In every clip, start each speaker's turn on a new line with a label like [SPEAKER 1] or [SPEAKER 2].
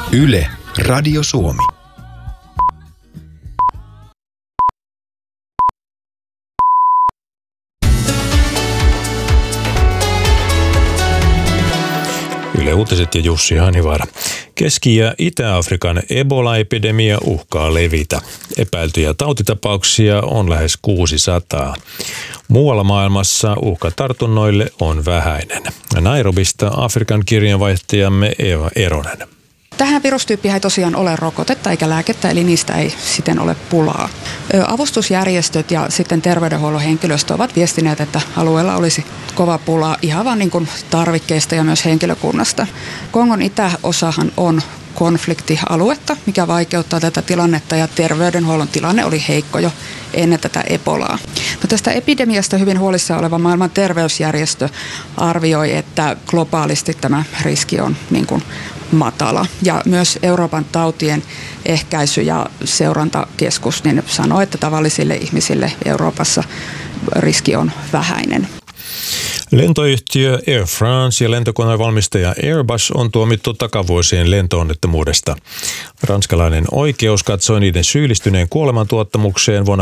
[SPEAKER 1] Yle, Radio Suomi.
[SPEAKER 2] Yle Uutiset ja Jussi Hanivaara. Keski- ja Itä-Afrikan Ebola-epidemia uhkaa levitä. Epäiltyjä tautitapauksia on lähes 600. Muualla maailmassa uhka tartunnoille on vähäinen. Nairobista Afrikan kirjanvaihtajamme Eva Eronen.
[SPEAKER 3] Tähän virustyyppiin ei tosiaan ole rokotetta eikä lääkettä, eli niistä ei siten ole pulaa. Avustusjärjestöt ja sitten terveydenhuollon henkilöstö ovat viestineet, että alueella olisi kova pula ihan vaan niin kuin tarvikkeista ja myös henkilökunnasta. Kongon itäosahan on konfliktialuetta, mikä vaikeuttaa tätä tilannetta, ja terveydenhuollon tilanne oli heikko jo ennen tätä Ebolaa. No, tästä epidemiasta hyvin huolissaan oleva maailman terveysjärjestö arvioi, että globaalisti tämä riski on niin kuin matala. Ja myös Euroopan tautien ehkäisy- ja seurantakeskus niin sanoo, että tavallisille ihmisille Euroopassa riski on vähäinen.
[SPEAKER 2] Lentoyhtiö Air France ja lentokonevalmistaja Airbus on tuomittu takavuosien lentoonnettomuudesta. Ranskalainen oikeus katsoi niiden syyllistyneen kuolemantuottamukseen vuonna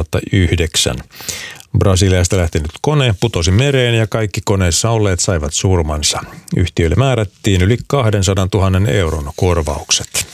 [SPEAKER 2] 2009. Brasiliasta lähtenyt kone putosi mereen ja kaikki koneessa olleet saivat surmansa. Yhtiöille määrättiin yli 200 000 euron korvaukset.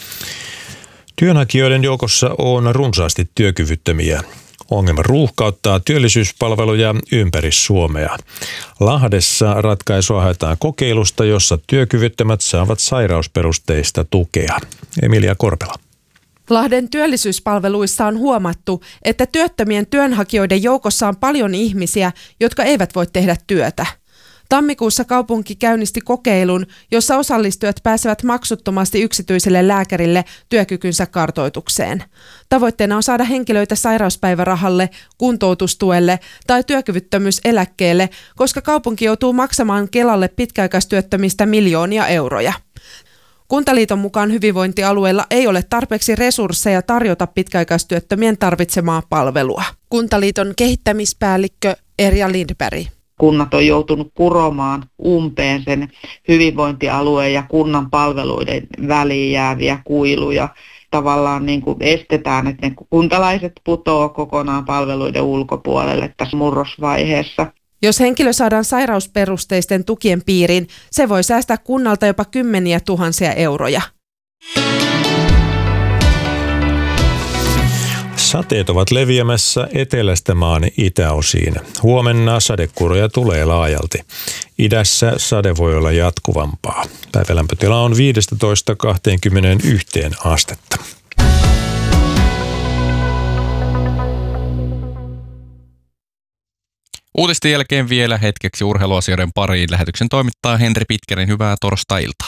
[SPEAKER 2] Työnhakijoiden joukossa on runsaasti työkyvyttömiä. Ongelma ruuhkauttaa työllisyyspalveluja ympäri Suomea. Lahdessa ratkaisua haetaan kokeilusta, jossa työkyvyttömät saavat sairausperusteista tukea. Emilia Korpela.
[SPEAKER 4] Lahden työllisyyspalveluissa on huomattu, että työttömien työnhakijoiden joukossa on paljon ihmisiä, jotka eivät voi tehdä työtä. Tammikuussa kaupunki käynnisti kokeilun, jossa osallistujat pääsevät maksuttomasti yksityiselle lääkärille työkykynsä kartoitukseen. Tavoitteena on saada henkilöitä sairauspäivärahalle, kuntoutustuelle tai työkyvyttömyyseläkkeelle, koska kaupunki joutuu maksamaan Kelalle pitkäaikaistyöttömistä miljoonia euroja. Kuntaliiton mukaan hyvinvointialueilla ei ole tarpeeksi resursseja tarjota pitkäaikaistyöttömien tarvitsemaa palvelua. Kuntaliiton kehittämispäällikkö Erja Lindberg.
[SPEAKER 5] Kunnat on joutunut kuromaan umpeen sen hyvinvointialueen ja kunnan palveluiden väliin jääviä kuiluja. Tavallaan niin kuin estetään, että ne kuntalaiset putoaa kokonaan palveluiden ulkopuolelle tässä murrosvaiheessa.
[SPEAKER 4] Jos henkilö saadaan sairausperusteisten tukien piiriin, se voi säästää kunnalta jopa 10 000 euroja.
[SPEAKER 2] Sateet ovat leviämässä etelästä maan itäosiin. Huomenna sadekuuroja tulee laajalti. Idässä sade voi olla jatkuvampaa. Päivälämpötila on 15–21 astetta.
[SPEAKER 6] Uutisten jälkeen vielä hetkeksi urheiluasioiden pariin. Lähetyksen toimittaa Henri Pitkänen. Hyvää torstai-iltaa.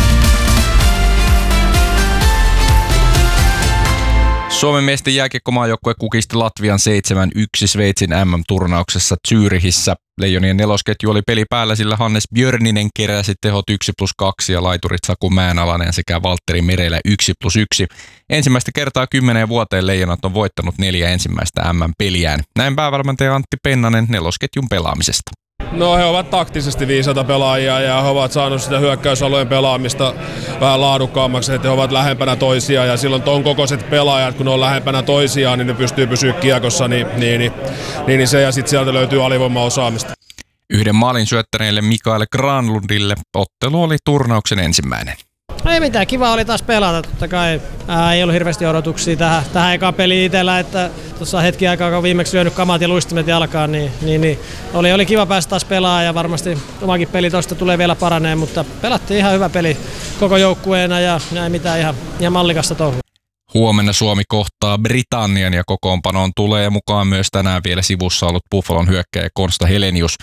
[SPEAKER 6] Suomen miesten jääkiekkomaajoukkue kukisti Latvian 7-1 Sveitsin MM-turnauksessa Zürichissä. Leijonien nelosketju oli peli päällä, sillä Hannes Björninen keräsi tehot 1+2 ja laiturit Saku Mäenalainen sekä Valtteri Merelä 1+1. Ensimmäistä kertaa 10 vuoteen Leijonat on voittanut 4 ensimmäistä MM-peliään. Näin päävalmentaja Antti Pennanen nelosketjun pelaamisesta.
[SPEAKER 7] No, he ovat taktisesti viisaita pelaajia ja he ovat saaneet sitä hyökkäysalueen pelaamista vähän laadukkaammaksi, että he ovat lähempänä toisiaan ja silloin ton kokoiset pelaajat, kun ne on lähempänä toisiaan, niin ne pystyy pysyä kiekossa, niin se ja sitten sieltä löytyy alivoimaosaamista.
[SPEAKER 6] Yhden maalin syöttäneelle Mikael Granlundille ottelu oli turnauksen ensimmäinen.
[SPEAKER 8] Ei mitään, kiva oli taas pelata, totta kai ei ollut hirveästi odotuksia tähän ekaan peliin itsellä, että tuossa hetki aikaa, kun viimeksi syönyt kamat ja luistimet jalkaan, niin oli kiva päästä taas pelaamaan ja varmasti omakin peli tuosta tulee vielä paraneen, mutta pelattiin ihan hyvä peli koko joukkueena ja ei mitään ihan mallikasta touhua.
[SPEAKER 6] Huomenna Suomi kohtaa Britannian ja kokoonpanoon tulee mukaan myös tänään vielä sivussa ollut Buffalon hyökkääjä Konsta Helenius.